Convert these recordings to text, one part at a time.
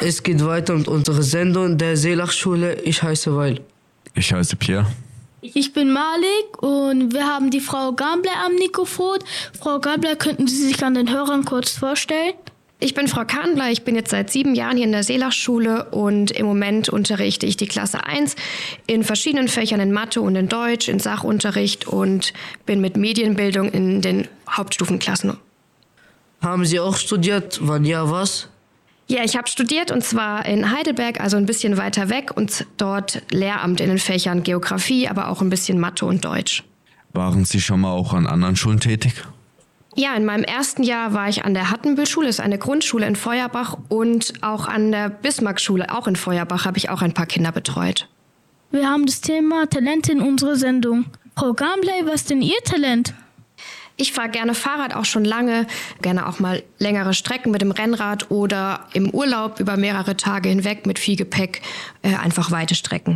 Es geht weiter mit unserer Sendung der Seelachschule. Ich heiße Weil. Ich heiße Pierre. Ich bin Malik und wir haben die Frau Gambler am Mikrofon. Frau Gambler, könnten Sie sich an den Hörern kurz vorstellen? Ich bin Frau Kahnbler, ich bin jetzt seit 7 Jahren hier in der Seelachschule und im Moment unterrichte ich die Klasse 1 in verschiedenen Fächern, in Mathe und in Deutsch, in Sachunterricht und bin mit Medienbildung in den Hauptstufenklassen. Haben Sie auch studiert? Wann ja, was? Ja, ich habe studiert und zwar in Heidelberg, also ein bisschen weiter weg und dort Lehramt in den Fächern Geografie, aber auch ein bisschen Mathe und Deutsch. Waren Sie schon mal auch an anderen Schulen tätig? Ja, in meinem ersten Jahr war ich an der Hattenbühl-Schule, das ist eine Grundschule in Feuerbach, und auch an der Bismarck-Schule, auch in Feuerbach, habe ich auch ein paar Kinder betreut. Wir haben das Thema Talente in unserer Sendung. Frau Gambler, was ist denn Ihr Talent? Ich fahre gerne Fahrrad, auch schon lange, gerne auch mal längere Strecken mit dem Rennrad oder im Urlaub über mehrere Tage hinweg mit viel Gepäck, einfach weite Strecken.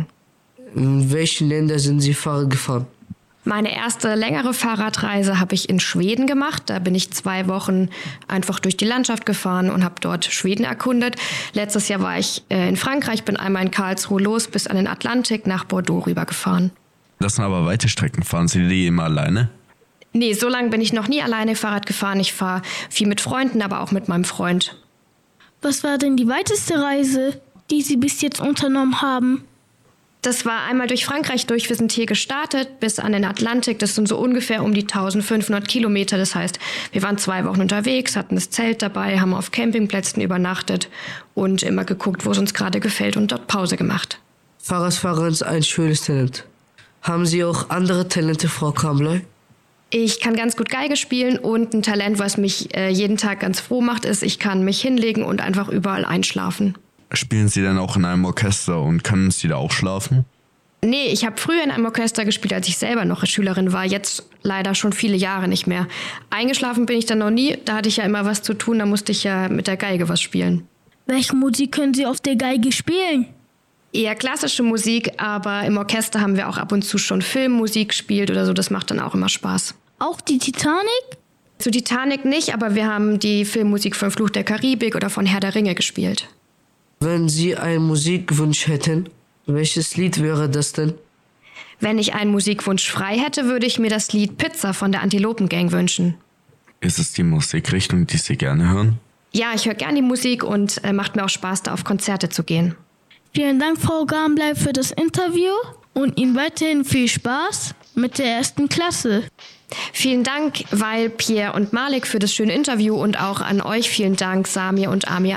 In welchen Ländern sind Sie Fahrrad gefahren? Meine erste längere Fahrradreise habe ich in Schweden gemacht. Da bin ich 2 Wochen einfach durch die Landschaft gefahren und habe dort Schweden erkundet. Letztes Jahr war ich in Frankreich, bin einmal in Karlsruhe los bis an den Atlantik nach Bordeaux rübergefahren. Das sind aber weite Strecken. Fahren Sie die immer alleine? Nee, so lange bin ich noch nie alleine Fahrrad gefahren. Ich fahre viel mit Freunden, aber auch mit meinem Freund. Was war denn die weiteste Reise, die Sie bis jetzt unternommen haben? Das war einmal durch Frankreich durch. Wir sind hier gestartet bis an den Atlantik. Das sind so ungefähr um die 1500 Kilometer. Das heißt, wir waren 2 Wochen unterwegs, hatten das Zelt dabei, haben auf Campingplätzen übernachtet und immer geguckt, wo es uns gerade gefällt und dort Pause gemacht. Fahrradfahren ist ein schönes Talent. Haben Sie auch andere Talente, Frau Kambley? Ich kann ganz gut Geige spielen und ein Talent, was mich jeden Tag ganz froh macht, ist, ich kann mich hinlegen und einfach überall einschlafen. Spielen Sie dann auch in einem Orchester und können Sie da auch schlafen? Nee, ich habe früher in einem Orchester gespielt, als ich selber noch Schülerin war. Jetzt leider schon viele Jahre nicht mehr. Eingeschlafen bin ich dann noch nie. Da hatte ich ja immer was zu tun. Da musste ich ja mit der Geige was spielen. Welche Musik können Sie auf der Geige spielen? Eher klassische Musik, aber im Orchester haben wir auch ab und zu schon Filmmusik gespielt oder so. Das macht dann auch immer Spaß. Auch die Titanic? Zu Titanic nicht, aber wir haben die Filmmusik von Fluch der Karibik oder von Herr der Ringe gespielt. Wenn Sie einen Musikwunsch hätten, welches Lied wäre das denn? Wenn ich einen Musikwunsch frei hätte, würde ich mir das Lied Pizza von der Antilopengang wünschen. Ist es die Musikrichtung, die Sie gerne hören? Ja, ich höre gerne die Musik und macht mir auch Spaß, da auf Konzerte zu gehen. Vielen Dank, Frau Gambler, für das Interview und Ihnen weiterhin viel Spaß mit der 1. Klasse. Vielen Dank, Weil, Pierre und Malik, für das schöne Interview und auch an euch vielen Dank, Samir und Amir.